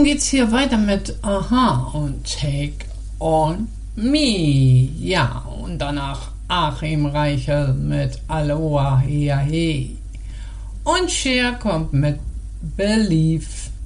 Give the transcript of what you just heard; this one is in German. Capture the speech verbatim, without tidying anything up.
Geht's hier weiter mit Aha und Take on Me. Ja, und danach Achim Reichel mit Aloha Hiahe. Und Cher kommt mit Believe.